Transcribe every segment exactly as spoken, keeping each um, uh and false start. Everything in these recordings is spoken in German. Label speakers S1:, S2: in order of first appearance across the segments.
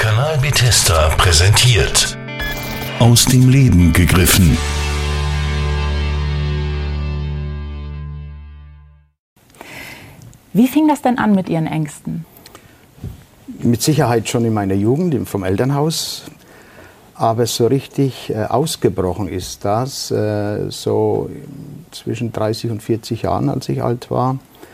S1: Kanal Bethesda präsentiert. Aus dem Leben gegriffen.
S2: Wie fing das denn an mit Ihren Ängsten?
S3: Mit Sicherheit schon in meiner Jugend, vom Elternhaus. Aber so richtig äh, ausgebrochen ist das äh, so zwischen dreißig und vierzig Jahren, als ich alt war,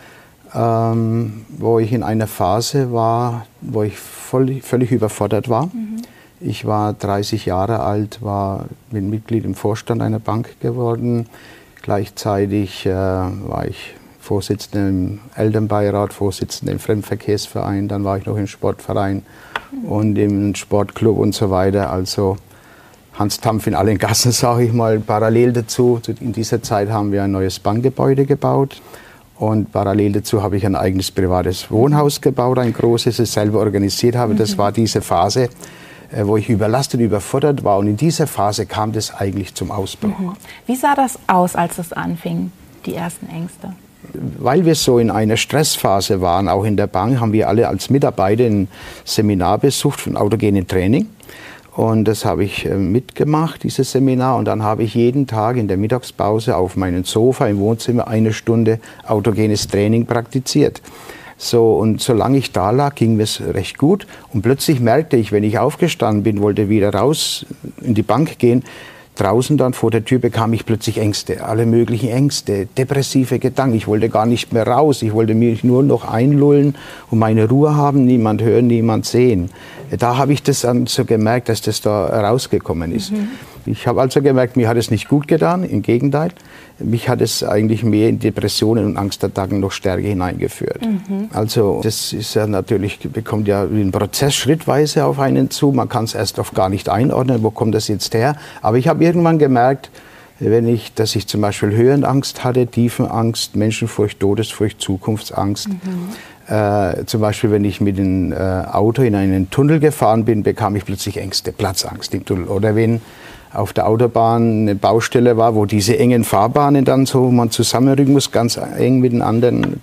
S3: ähm, wo ich in einer Phase war, wo ich voll, völlig überfordert war. Mhm. Ich war dreißig Jahre alt, war, bin Mitglied im Vorstand einer Bank geworden. Gleichzeitig äh, war ich Vorsitzender im Elternbeirat, Vorsitzender im Fremdenverkehrsverein, dann war ich noch im Sportverein und im Sportclub und so weiter. Also Hans Tampf in allen Gassen, sage ich mal. Parallel dazu, in dieser Zeit haben wir ein neues Bankgebäude gebaut und parallel dazu habe ich ein eigenes privates Wohnhaus gebaut, ein großes, das ich selber organisiert habe. Das war diese Phase, wo ich überlastet, überfordert war, und in dieser Phase kam das eigentlich zum Ausbruch.
S2: Mhm. Wie sah das aus, als es anfing, die ersten Ängste?
S3: Weil wir so in einer Stressphase waren, auch in der Bank, haben wir alle als Mitarbeiter ein Seminar besucht von autogenem Training. Und das habe ich mitgemacht, dieses Seminar. Und dann habe ich jeden Tag in der Mittagspause auf meinem Sofa im Wohnzimmer eine Stunde autogenes Training praktiziert. So, und solange ich da lag, ging es recht gut. Und plötzlich merkte ich, wenn ich aufgestanden bin, wollte wieder raus in die Bank gehen, draußen dann vor der Tür bekam ich plötzlich Ängste, alle möglichen Ängste, depressive Gedanken. Ich wollte gar nicht mehr raus, ich wollte mich nur noch einlullen und meine Ruhe haben, niemand hören, niemand sehen. Da habe ich das dann so gemerkt, dass das da rausgekommen ist. Mhm. Ich habe also gemerkt, mir hat es nicht gut getan, im Gegenteil. Mich hat es eigentlich mehr in Depressionen und Angstattacken noch stärker hineingeführt. Mhm. Also das ist ja natürlich, bekommt ja ein Prozess schrittweise auf einen zu. Man kann es erst oft gar nicht einordnen, wo kommt das jetzt her. Aber ich habe irgendwann gemerkt, wenn ich, dass ich zum Beispiel Höhenangst hatte, Tiefenangst, Menschenfurcht, Todesfurcht, Zukunftsangst. Mhm. Äh, zum Beispiel, wenn ich mit dem äh, Auto in einen Tunnel gefahren bin, bekam ich plötzlich Ängste, Platzangst im Tunnel. Oder wenn auf der Autobahn eine Baustelle war, wo diese engen Fahrbahnen dann so, man zusammenrücken muss, ganz eng mit den anderen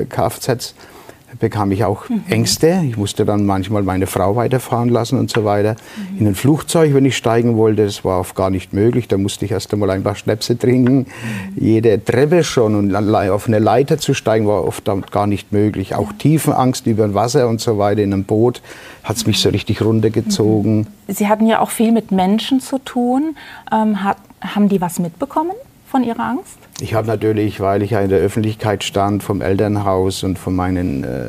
S3: Kfz, bekam ich auch mhm. Ängste. Ich musste dann manchmal meine Frau weiterfahren lassen und so weiter. Mhm. In ein Flugzeug, wenn ich steigen wollte, das war oft gar nicht möglich. Da musste ich erst einmal ein paar Schnäpse trinken. Mhm. Jede Treppe schon und auf eine Leiter zu steigen, war oft gar nicht möglich. Auch Tiefenangst über Wasser und so weiter in einem Boot hat es mich so richtig runtergezogen.
S2: Sie hatten ja auch viel mit Menschen zu tun. Ähm, hat, haben die was mitbekommen von Ihrer Angst?
S3: Ich habe natürlich, weil ich ja in der Öffentlichkeit stand, vom Elternhaus und von meinem äh,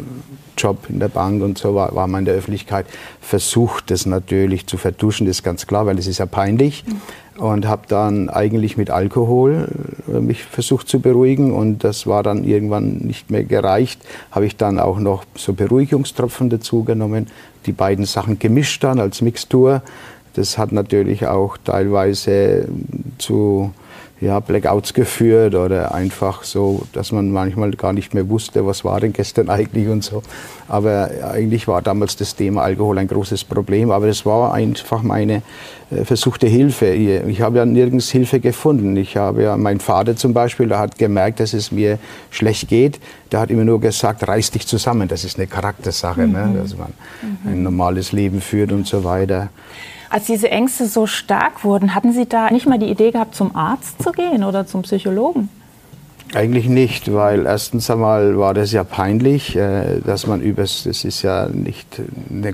S3: Job in der Bank und so, war, war man in der Öffentlichkeit, versucht, das natürlich zu vertuschen, das ist ganz klar, weil es ist ja peinlich. Mhm. Und habe dann eigentlich mit Alkohol äh, mich versucht zu beruhigen, und das war dann irgendwann nicht mehr gereicht. Habe ich dann auch noch so Beruhigungstropfen dazu genommen, die beiden Sachen gemischt dann als Mixtur. Das hat natürlich auch teilweise zu ja, Blackouts geführt oder einfach so, dass man manchmal gar nicht mehr wusste, was war denn gestern eigentlich und so. Aber eigentlich war damals das Thema Alkohol ein großes Problem, aber es war einfach meine äh, versuchte Hilfe. Ich habe ja nirgends Hilfe gefunden. Ich habe ja, mein Vater zum Beispiel, der hat gemerkt, dass es mir schlecht geht. Der hat immer nur gesagt, reiß dich zusammen. Das ist eine Charaktersache, mhm. ne? Dass man mhm. ein normales Leben führt und so weiter.
S2: Als diese Ängste so stark wurden, hatten Sie da nicht mal die Idee gehabt, zum Arzt zu gehen oder zum Psychologen?
S3: Eigentlich nicht, weil erstens einmal war das ja peinlich, dass man übers, das ist ja nicht eine